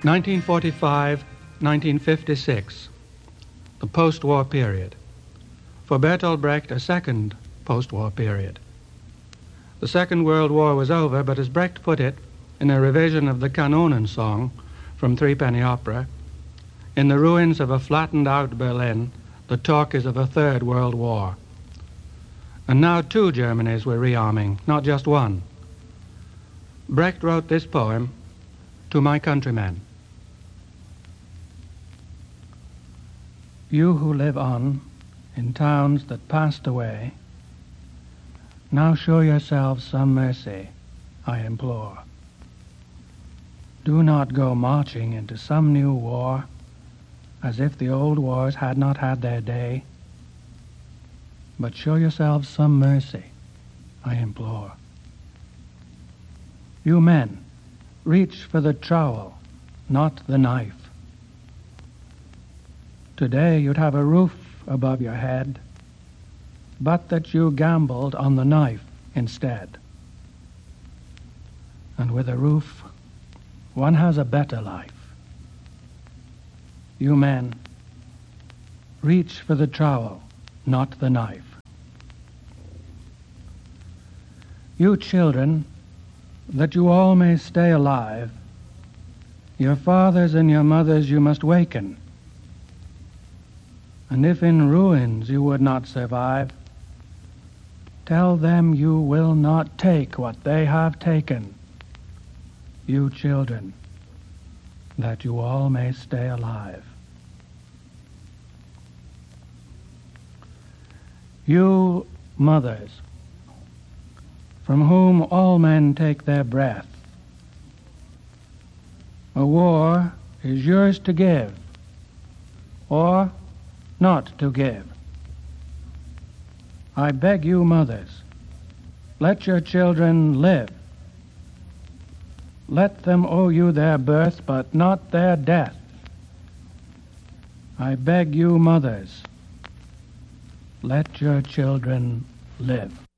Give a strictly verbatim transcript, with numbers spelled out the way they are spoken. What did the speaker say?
nineteen forty-five to nineteen fifty-six, the post-war period. For Bertolt Brecht, a second post-war period. The Second World War was over, but as Brecht put it in a revision of the Kanonen song from Threepenny Opera, in the ruins of a flattened-out Berlin, the talk is of a third world war. And now two Germanys were rearming, not just one. Brecht wrote this poem to my countrymen. You who live on in towns that passed away, now show yourselves some mercy, I implore. Do not go marching into some new war as if the old wars had not had their day, but show yourselves some mercy, I implore. You men, reach for the trowel, not the knife. Today you'd have a roof above your head, but that you gambled on the knife instead. And with a roof, one has a better life. You men, reach for the trowel, not the knife. You children, that you all may stay alive, your fathers and your mothers you must waken. And if in ruins you would not survive, tell them you will not take what they have taken. You children, that you all may stay alive. You mothers, from whom all men take their breath, a war is yours to give, or not to give. I beg you, mothers, let your children live. Let them owe you their birth, but not their death. I beg you, mothers, let your children live.